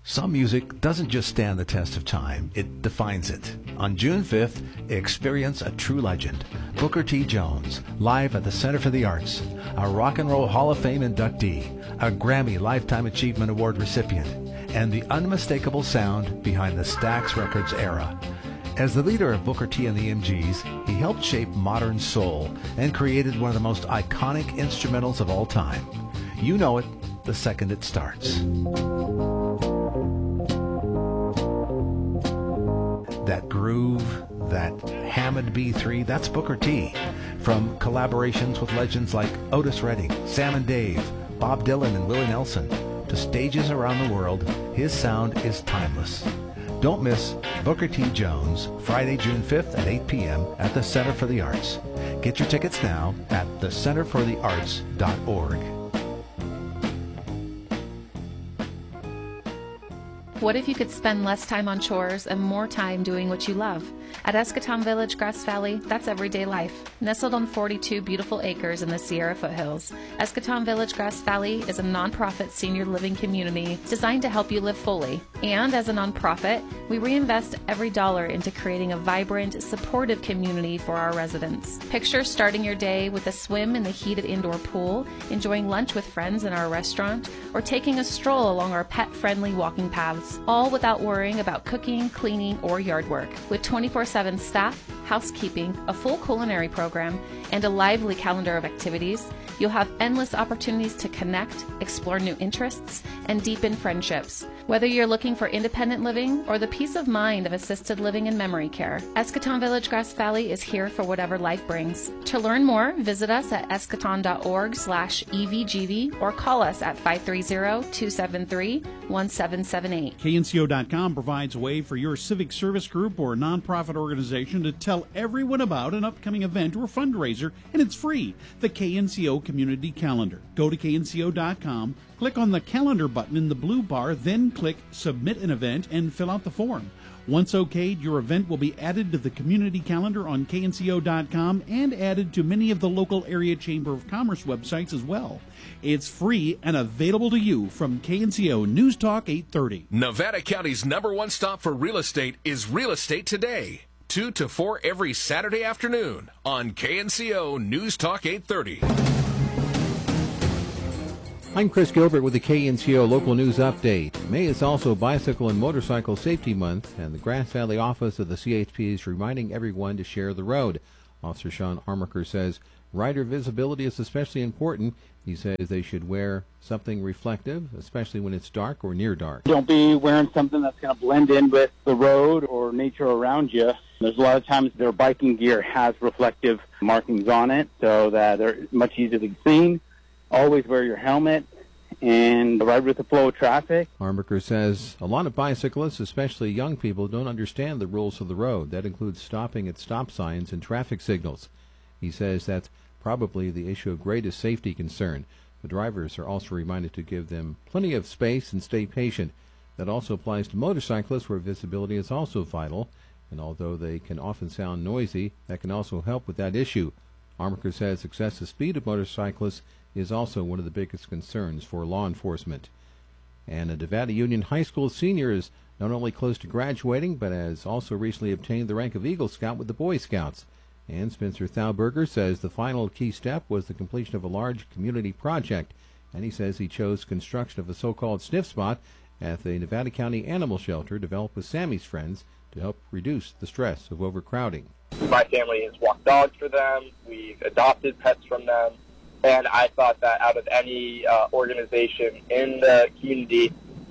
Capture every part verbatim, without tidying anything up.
Some music doesn't just stand the test of time, it defines it. On June fifth, experience a true legend, Booker T. Jones, live at the Center for the Arts, a Rock and Roll Hall of Fame inductee, a Grammy Lifetime Achievement Award recipient, and the unmistakable sound behind the Stax Records era. As the leader of Booker T and the M Gs, he helped shape modern soul and created one of the most iconic instrumentals of all time. You know it the second it starts. That groove, that Hammond B three, that's Booker T. From collaborations with legends like Otis Redding, Sam and Dave, Bob Dylan and Willie Nelson, to stages around the world, his sound is timeless. Don't miss Booker T. Jones, Friday, June fifth at eight p.m. at the Center for the Arts. Get your tickets now at the center for the arts dot org. What if you could spend less time on chores and more time doing what you love? At Escatón Village, Grass Valley, that's everyday life. Nestled on forty-two beautiful acres in the Sierra foothills, Escatón Village, Grass Valley is a nonprofit senior living community designed to help you live fully. And as a nonprofit, we reinvest every dollar into creating a vibrant, supportive community for our residents. Picture starting your day with a swim in the heated indoor pool, enjoying lunch with friends in our restaurant, or taking a stroll along our pet-friendly walking paths, all without worrying about cooking, cleaning, or yard work. With twenty-four seven staff, housekeeping, a full culinary program, and a lively calendar of activities, you'll have endless opportunities to connect, explore new interests, and deepen friendships. Whether you're looking for independent living or the peace of mind of assisted living and memory care, Escatón Village Grass Valley is here for whatever life brings. To learn more, visit us at escaton dot org slash E V G V or call us at five three zero, two seven three, one seven seven eight. K N C O dot com provides a way for your civic service group or nonprofit organization to tell everyone about an upcoming event or fundraiser, and it's free. The K N C O Community Calendar. Go to K N C O dot com, click on the calendar button in the blue bar, then click Submit an Event and fill out the form. Once okayed, your event will be added to the community calendar on K N C O dot com and added to many of the local area Chamber of Commerce websites as well. It's free and available to you from K N C O News Talk eight thirty. Nevada County's number one stop for real estate is Real Estate Today. two to four every Saturday afternoon on K N C O News Talk eight thirty. I'm Chris Gilbert with the K N C O Local News Update. May is also Bicycle and Motorcycle Safety Month, and the Grass Valley office of the C H P is reminding everyone to share the road. Officer Sean Armaker says rider visibility is especially important. He says they should wear something reflective, especially when it's dark or near dark. Don't be wearing something that's going to blend in with the road or nature around you. There's a lot of times their biking gear has reflective markings on it, so that they're much easier to be seen. Always wear your helmet and ride with the flow of traffic. Armaker says a lot of bicyclists, especially young people, don't understand the rules of the road. That includes stopping at stop signs and traffic signals. He says that's probably the issue of greatest safety concern. The drivers are also reminded to give them plenty of space and stay patient. That also applies to motorcyclists, where visibility is also vital, and although they can often sound noisy, that can also help with that issue. Armaker says excessive speed of motorcyclists is also one of the biggest concerns for law enforcement. And a Nevada Union High School senior is not only close to graduating, but has also recently obtained the rank of Eagle Scout with the Boy Scouts. And Spencer Thauberger says the final key step was the completion of a large community project, and he says he chose construction of a so-called sniff spot at the Nevada County Animal Shelter developed with Sammy's friends to help reduce the stress of overcrowding. My family has walked dogs for them. We've adopted pets from them. And I thought that out of any uh, organization in the community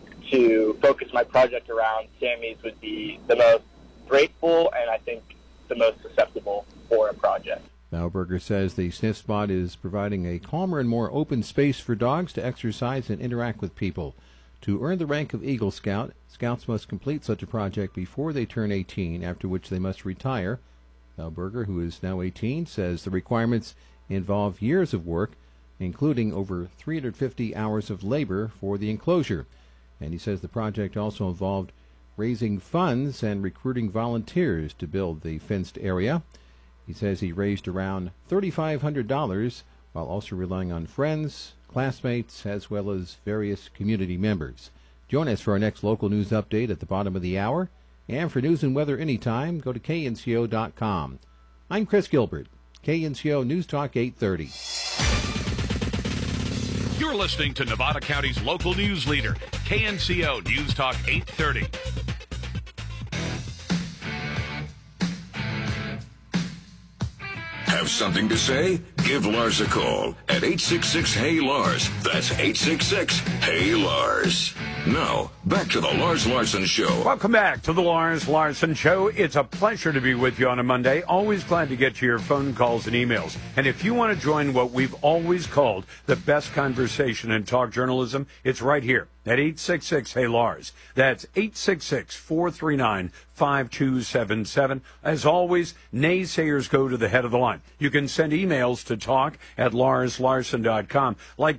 to focus my project around, Sammy's would be the most grateful and I think the most susceptible for a project. Thauberger says the sniff spot is providing a calmer and more open space for dogs to exercise and interact with people. To earn the rank of Eagle Scout, Scouts must complete such a project before they turn eighteen, after which they must retire. Thauberger, who is now eighteen, says the requirements involve years of work, including over three hundred fifty hours of labor for the enclosure. And he says the project also involved raising funds and recruiting volunteers to build the fenced area. He says he raised around three thousand five hundred dollars while also relying on friends, classmates, as well as various community members. Join us for our next local news update at the bottom of the hour. And for news and weather anytime, go to K N C O dot com. I'm Chris Gilbert, K N C O News Talk eight thirty. You're listening to Nevada County's local news leader, K N C O News Talk eight thirty. Have something to say? Give Lars a call at eight six six, H E Y, Lars. That's eight six six, H E Y, Lars. Now, back to the Lars Larson Show. Welcome back to the Lars Larson Show. It's a pleasure to be with you on a Monday. Always glad to get to your phone calls and emails. And if you want to join what we've always called the best conversation in talk journalism, it's right here at eight six six, H E Y, Lars. That's eight six six, four three nine, five two seven seven. As always, naysayers go to the head of the line. You can send emails to talk at lars larson dot com, like